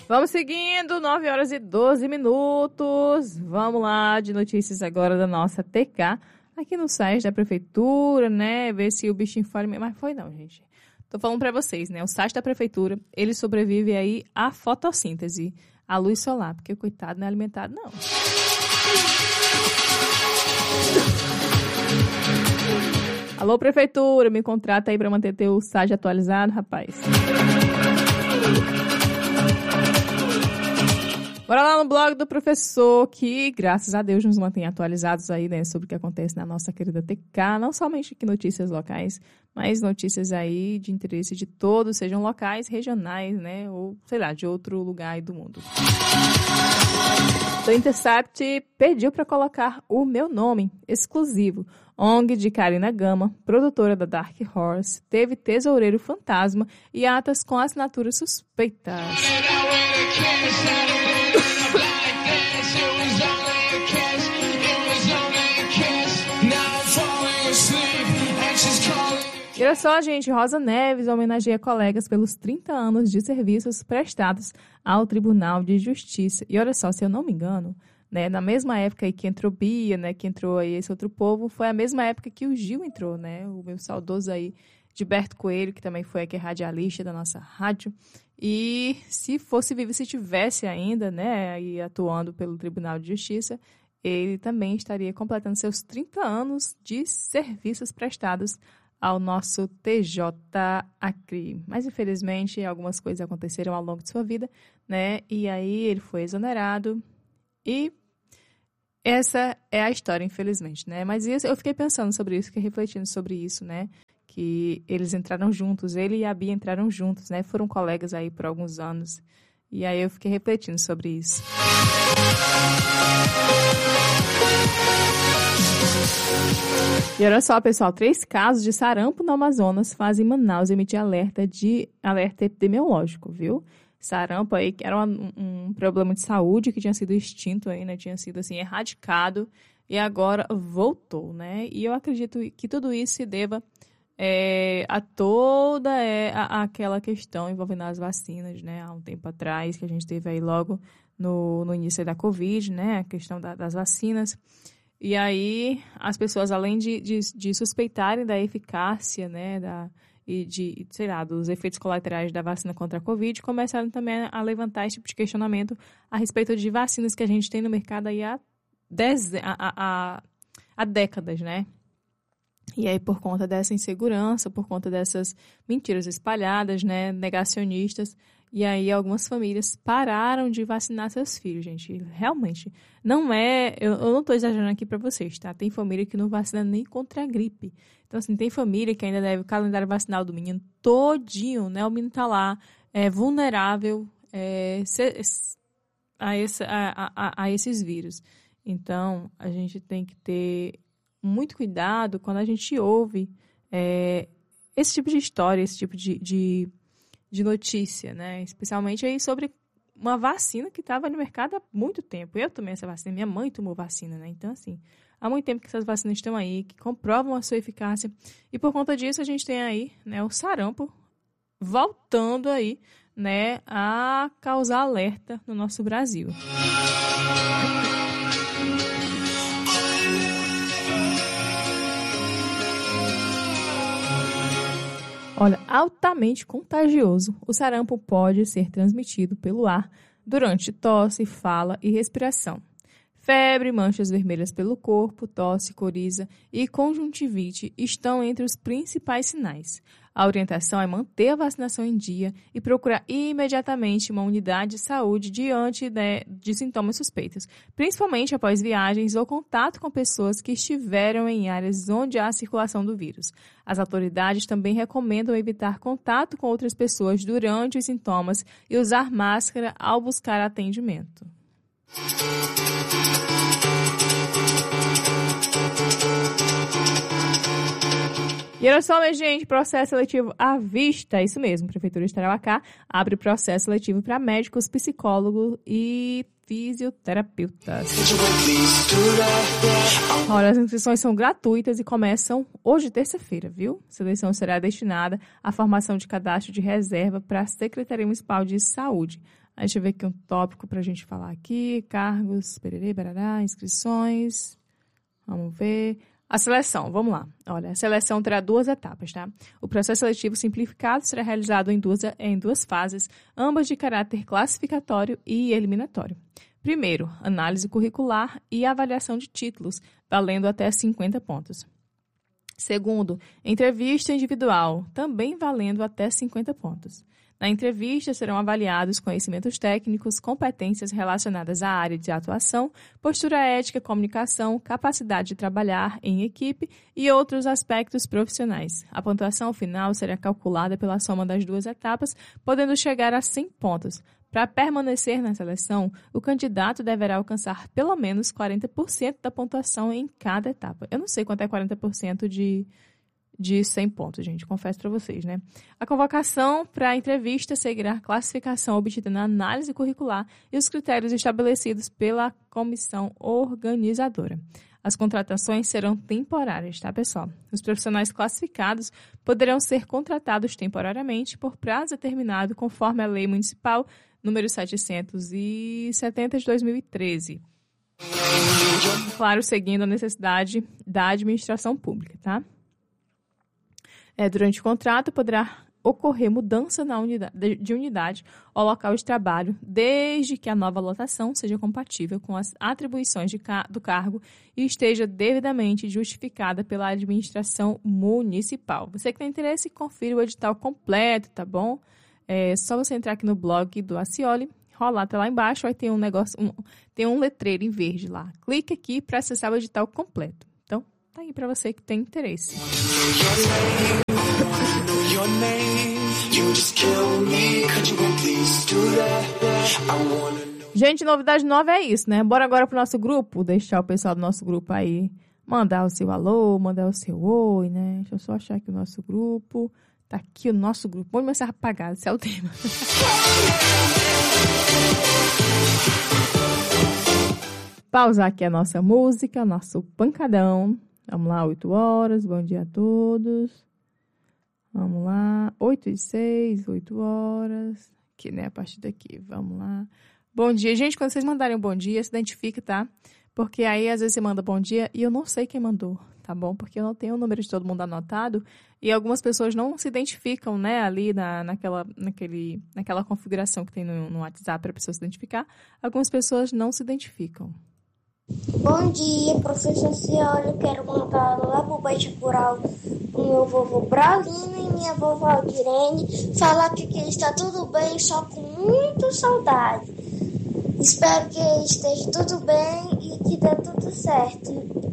Vamos seguindo, 9 horas e 12 minutos. Vamos lá, de notícias agora da nossa TK. Aqui no site da prefeitura, né? Ver se o bichinho fora... Mas foi não, gente. Tô falando pra vocês, né? O site da prefeitura, ele sobrevive aí à fotossíntese, à luz solar. Porque o coitado não é alimentado, não. Alô, prefeitura, me contrata aí pra manter teu site atualizado, rapaz. Bora lá no blog do professor, que graças a Deus nos mantém atualizados aí, né, sobre o que acontece na nossa querida TK, não somente aqui notícias locais, mas notícias aí de interesse de todos, sejam locais, regionais, né, ou, sei lá, de outro lugar aí do mundo. O Intercept pediu para colocar o meu nome, exclusivo. ONG de Karina Gama, produtora da Dark Horse, teve tesoureiro fantasma e atas com assinaturas suspeitas. E olha só, gente, Rosa Neves homenageia colegas pelos 30 anos de serviços prestados ao Tribunal de Justiça. E olha só, se eu não me engano, né, na mesma época aí que entrou Bia, né, que entrou aí esse outro povo, foi a mesma época que o Gil entrou, né, o meu saudoso aí, Gilberto Coelho, que também foi aqui radialista da nossa rádio. E se fosse vivo, se tivesse ainda, né, aí atuando pelo Tribunal de Justiça, ele também estaria completando seus 30 anos de serviços prestados ao nosso TJ Acre. Mas, infelizmente, algumas coisas aconteceram ao longo de sua vida, né? E aí ele foi exonerado e essa é a história, infelizmente, né? Mas eu fiquei pensando sobre isso, fiquei refletindo sobre isso, né? Que eles entraram juntos, ele e a Bia entraram juntos, né? Foram colegas aí por alguns anos. E aí eu fiquei refletindo sobre isso. E olha só, pessoal, 3 casos de sarampo no Amazonas fazem Manaus emitir alerta epidemiológico, viu? Sarampo aí, que era um problema de saúde que tinha sido extinto aí, né? Tinha sido, assim, erradicado e agora voltou, né? E eu acredito que tudo isso se deva a toda aquela questão envolvendo as vacinas, né? Há um tempo atrás, que a gente teve aí logo no início da Covid, né? A questão das vacinas. E aí, as pessoas, além de suspeitarem da eficácia, né, dos efeitos colaterais da vacina contra a Covid, começaram também a levantar esse tipo de questionamento a respeito de vacinas que a gente tem no mercado aí há décadas, né? E aí, por conta dessa insegurança, por conta dessas mentiras espalhadas, né, negacionistas, e aí algumas famílias pararam de vacinar seus filhos, gente. Realmente, não é... Eu não estou exagerando aqui para vocês, tá? Tem família que não vacina nem contra a gripe. Então, assim, tem família que ainda deve o calendário vacinal do menino todinho, né? O menino tá lá, vulnerável a esses vírus. Então, a gente tem que ter muito cuidado quando a gente ouve esse tipo de história, esse tipo de notícia, né? Especialmente aí sobre uma vacina que estava no mercado há muito tempo. Eu tomei essa vacina, minha mãe tomou vacina, né? Então, assim, há muito tempo que essas vacinas estão aí, que comprovam a sua eficácia. E por conta disso, a gente tem aí, né, o sarampo voltando aí, né, a causar alerta no nosso Brasil. Olha, altamente contagioso, o sarampo pode ser transmitido pelo ar durante tosse, fala e respiração. Febre, manchas vermelhas pelo corpo, tosse, coriza e conjuntivite estão entre os principais sinais. A orientação é manter a vacinação em dia e procurar imediatamente uma unidade de saúde diante de sintomas suspeitos, principalmente após viagens ou contato com pessoas que estiveram em áreas onde há circulação do vírus. As autoridades também recomendam evitar contato com outras pessoas durante os sintomas e usar máscara ao buscar atendimento. E olha só, minha gente, processo seletivo à vista, isso mesmo, Prefeitura de Tarauacá abre processo seletivo para médicos, psicólogos e fisioterapeutas. Olha, as inscrições são gratuitas e começam hoje, terça-feira, viu? A seleção será destinada à formação de cadastro de reserva para a Secretaria Municipal de Saúde. Deixa eu ver aqui um tópico para a gente falar aqui, cargos, pererê, barará, inscrições, vamos ver... A seleção, vamos lá. Olha, a seleção terá 2 etapas, tá? O processo seletivo simplificado será realizado em duas fases, ambas de caráter classificatório e eliminatório. Primeiro, análise curricular e avaliação de títulos, valendo até 50 pontos. Segundo, entrevista individual, também valendo até 50 pontos. Na entrevista serão avaliados conhecimentos técnicos, competências relacionadas à área de atuação, postura ética, comunicação, capacidade de trabalhar em equipe e outros aspectos profissionais. A pontuação final será calculada pela soma das 2 etapas, podendo chegar a 100 pontos. Para permanecer na seleção, o candidato deverá alcançar pelo menos 40% da pontuação em cada etapa. Eu não sei quanto é 40% de 100 pontos, gente, confesso para vocês, né? A convocação para a entrevista seguirá a classificação obtida na análise curricular e os critérios estabelecidos pela comissão organizadora. As contratações serão temporárias, tá, pessoal? Os profissionais classificados poderão ser contratados temporariamente por prazo determinado conforme a Lei Municipal número 770 de 2013. Claro, seguindo a necessidade da administração pública, tá? Durante o contrato, poderá ocorrer mudança de unidade ou local de trabalho, desde que a nova lotação seja compatível com as atribuições do cargo e esteja devidamente justificada pela administração municipal. Você que tem interesse, confira o edital completo, tá bom? É só você entrar aqui no blog do Acioli, rolar até lá embaixo, vai ter tem um letreiro em verde lá. Clique aqui para acessar o edital completo. Então, tá aí para você que tem interesse. Gente, novidade nova é isso, né? Bora agora pro nosso grupo, deixar o pessoal do nosso grupo aí mandar o seu alô, mandar o seu oi, né? Deixa eu só achar aqui o nosso grupo. Tá aqui o nosso grupo. Vamos começar a apagar, esse é o tema. Pausar aqui a nossa música, nosso pancadão. Vamos lá, 8 horas, bom dia a todos. Vamos lá, 8h06, 8 horas. Aqui, né, a partir daqui, vamos lá. Bom dia, gente, quando vocês mandarem um bom dia, se identifique, tá? Porque aí, às vezes, você manda bom dia e eu não sei quem mandou, tá bom? Porque eu não tenho o número de todo mundo anotado e algumas pessoas não se identificam, né, ali naquela configuração que tem no WhatsApp para a pessoa se identificar. Algumas pessoas não se identificam. Bom dia, professor Cioli. Quero mandar lá pro Baixo Rural o meu vovô Braulino e minha vovó Aldirene. Falar que está tudo bem, só com muita saudade. Espero que esteja tudo bem e que dê tudo certo.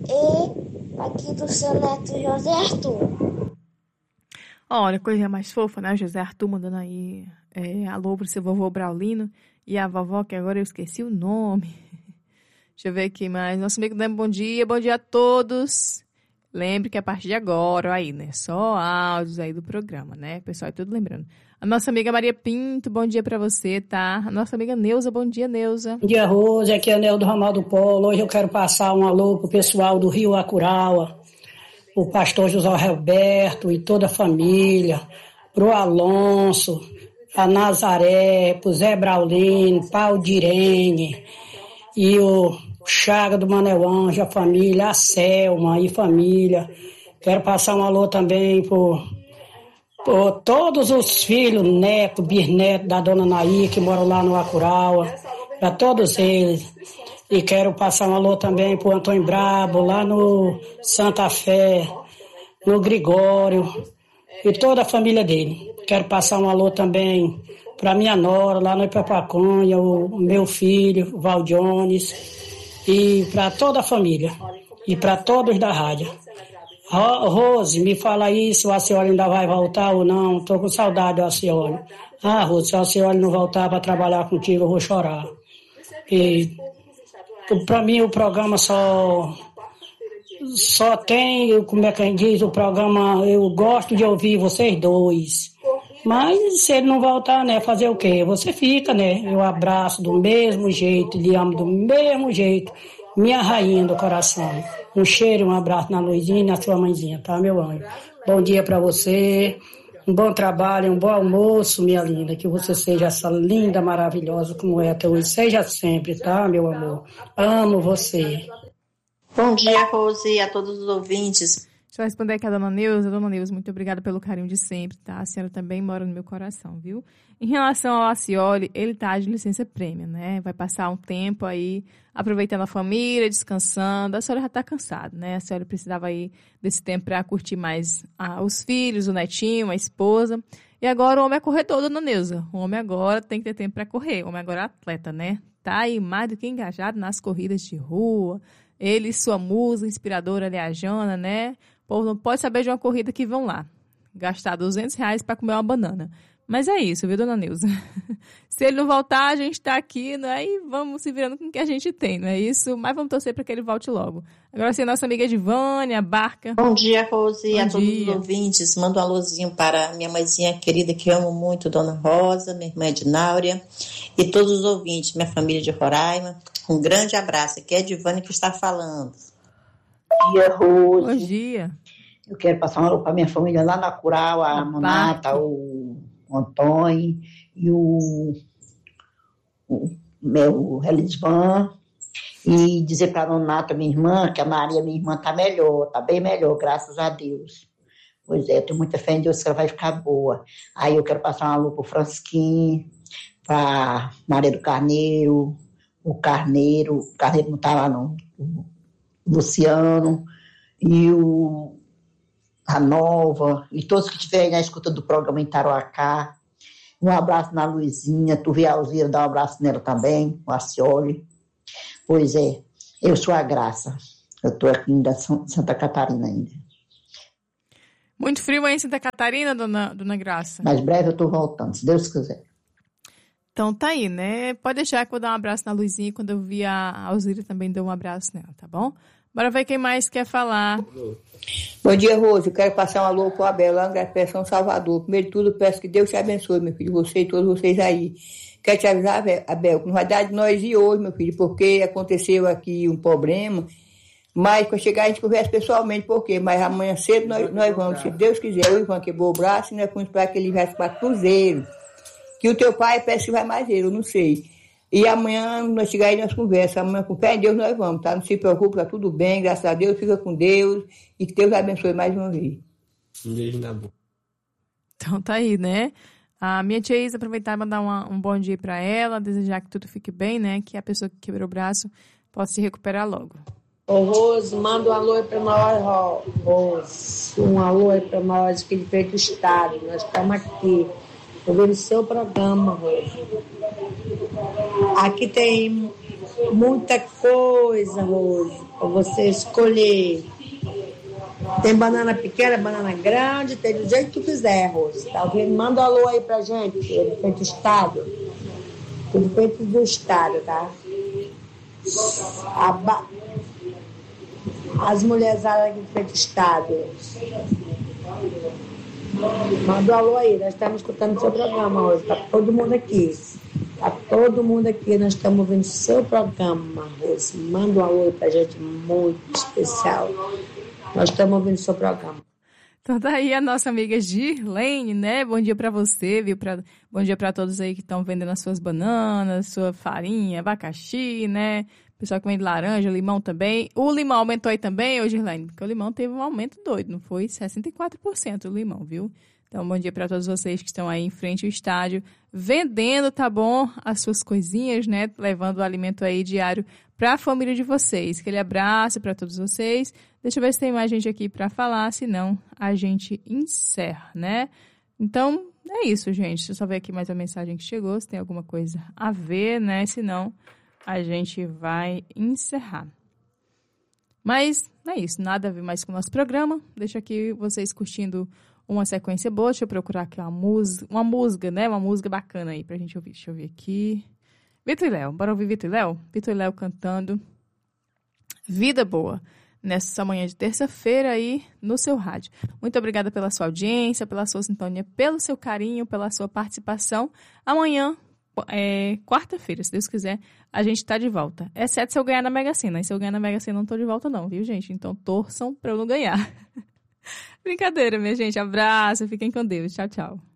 E aqui do seu neto José Arthur. Olha, coisa mais fofa, né? José Arthur mandando aí alô pro seu vovô Braulino e a vovó, que agora eu esqueci o nome. Deixa eu ver aqui mais. Nosso amigo Demo, bom dia a todos. Lembre que a partir de agora, aí, né? Só áudios aí do programa, né? Pessoal, é tudo lembrando. A nossa amiga Maria Pinto, bom dia pra você, tá? A nossa amiga Neuza, bom dia, Neuza. Bom dia, Rose. Aqui é a Nel do Ramal do Polo. Hoje eu quero passar um alô pro pessoal do Rio Acuraua, o pastor José Roberto e toda a família, pro Alonso, a Nazaré, pro Zé Braulino, pra Aldirene e o Chaga do Manel Anjo, a família, a Selma e família. Quero passar um alô também por todos os filhos, neto, bisneto da dona Naí, que moram lá no Acuraua, para todos eles. E quero passar um alô também pro Antônio Brabo, lá no Santa Fé, no Gregório, e toda a família dele. Quero passar um alô também para minha nora, lá no Ipapaconha, o meu filho, o Valdiones, e para toda a família, e para todos da rádio. Rose, me fala aí se o Acioli ainda vai voltar ou não. Estou com saudade do Acioli. Rose, se o Acioli não voltar para trabalhar contigo, eu vou chorar. E para mim o programa só só tem, como é que diz o programa, eu gosto de ouvir vocês dois. Mas se ele não voltar, né, fazer o quê? Você fica, né? Eu abraço do mesmo jeito, lhe amo do mesmo jeito. Minha rainha do coração. Um cheiro, um abraço na Luizinha e na sua mãezinha, tá, meu anjo? Bom dia pra você, um bom trabalho, um bom almoço, minha linda. Que você seja essa linda, maravilhosa como é até hoje. Seja sempre, tá, meu amor? Amo você. Bom dia, Rose, e a todos os ouvintes. Deixa eu responder aqui a Dona Neuza. Dona Neuza, muito obrigada pelo carinho de sempre, tá? A senhora também mora no meu coração, viu? Em relação ao Acioli, ele tá de licença prêmio, né? Vai passar um tempo aí aproveitando a família, descansando. A senhora já tá cansada, né? A senhora precisava aí desse tempo para curtir mais os filhos, o netinho, a esposa. E agora o homem é corredor, Dona Neuza. O homem agora tem que ter tempo para correr. O homem agora é atleta, né? Tá aí mais do que engajado nas corridas de rua. Ele e sua musa inspiradora, ali, a Jana, né? O povo não pode saber de uma corrida que vão lá gastar R$200 para comer uma banana. Mas é isso, viu, Dona Neuza? Se ele não voltar, a gente está aqui, né? E vamos se virando com o que a gente tem, não é isso? Mas vamos torcer para que ele volte logo. Agora sim, a nossa amiga Edivânia, Barca. Bom dia, Rose, e a todos os dia. ouvintes. Mando um alôzinho para minha mãezinha querida, que eu amo muito, Dona Rosa, minha irmã Ednáurea, e todos os ouvintes, minha família de Roraima. Um grande abraço. Aqui é a Edivânia que está falando. Bom dia, Rose. Bom dia. Eu quero passar um alô para minha família lá na Cural, a Monata, o Antônio e o meu Elisvan. E dizer para a Nonata, minha irmã, que a Maria, minha irmã, está melhor, está bem melhor, graças a Deus. Pois é, eu tenho muita fé em Deus que ela vai ficar boa. Aí eu quero passar um alô para o Fransquim, para Maria do Carneiro, o Carneiro não está lá não, o Luciano, e a Nova, e todos que estiverem na escuta do programa em Tarouacá. Um abraço na Luizinha, tu vê a Alzira, dá um abraço nela também, o Acioli. Pois é, eu sou a Graça. Eu estou aqui em Santa Catarina ainda. Muito frio aí em Santa Catarina, dona Graça? Mas breve eu estou voltando, se Deus quiser. Então tá aí, né? Pode deixar que eu vou dar um abraço na Luizinha e quando eu vi a Alzira também dou um abraço nela, tá bom? Bora ver quem mais quer falar. Bom dia, Rose. Eu quero passar um alô para o Abel, lá em São Salvador. Primeiro de tudo, peço que Deus te abençoe, meu filho, você e todos vocês aí. Quero te avisar, Abel, que não vai dar de nós ir hoje, meu filho, porque aconteceu aqui um problema. Mas para chegar a gente conversa pessoalmente, por quê? Mas amanhã cedo nós vamos, se Deus quiser. O Ivan quebrou o braço e nós vamos esperar que ele vai para Cruzeiro. Que o teu pai parece que vai mais ele, eu não sei. E amanhã nós chegar aí nós conversamos. Amanhã com fé em Deus nós vamos, tá? Não se preocupe, tá tudo bem, graças a Deus, fica com Deus e que Deus abençoe mais uma vez. Um beijo na boca. Então tá aí, né? A minha tia Isa aproveitar e mandar um bom dia para ela, desejar que tudo fique bem, né? Que a pessoa que quebrou o braço possa se recuperar logo. Ô Rose, manda um alô aí para nós, Rose. Um alô aí para nós, aqui de Feito Estado. Nós estamos aqui, ouvindo o seu programa, Rose. Aqui tem muita coisa, Rose, para você escolher. Tem banana pequena, banana grande, tem do jeito que tu quiser, Rose. Tá ouvindo? Manda um alô aí pra gente, de Feito Estado. Tudo feito do Estado, tá? As mulheres aqui de Feito Estado. Manda um alô aí, nós estamos escutando o seu programa hoje. Tá todo mundo aqui. Tá todo mundo aqui, nós estamos ouvindo o seu programa, Rose. Manda um alô aí pra gente muito especial. Nós estamos ouvindo o seu programa. Então tá aí a nossa amiga Girlene, né? Bom dia pra você, viu? Bom dia pra todos aí que estão vendendo as suas bananas, sua farinha, abacaxi, né? Pessoal que vende laranja, limão também. O limão aumentou aí também, ô Girlene? Porque o limão teve um aumento doido, não foi? 64% o limão, viu? Então, bom dia para todos vocês que estão aí em frente ao estádio, vendendo, tá bom? As suas coisinhas, né? Levando o alimento aí diário para a família de vocês. Aquele abraço para todos vocês. Deixa eu ver se tem mais gente aqui para falar, senão a gente encerra, né? Então, é isso, gente. Deixa eu só ver aqui mais a mensagem que chegou, se tem alguma coisa a ver, né? Senão, a gente vai encerrar. Mas, é isso. Nada a ver mais com o nosso programa. Deixa aqui vocês curtindo uma sequência boa. Deixa eu procurar aqui uma música, né? Uma música bacana aí pra gente ouvir. Deixa eu ver aqui. Vitor e Léo. Bora ouvir Vitor e Léo? Vitor e Léo cantando Vida Boa. nessa manhã de terça-feira aí no seu rádio. Muito obrigada pela sua audiência, pela sua sintonia, pelo seu carinho, pela sua participação. Amanhã, quarta-feira, se Deus quiser, a gente tá de volta. Exceto se eu ganhar na Mega Sena. E se eu ganhar na Mega Sena, não tô de volta não, viu, gente? Então torçam pra eu não ganhar. Brincadeira, minha gente. Abraço, fiquem com Deus. Tchau, tchau.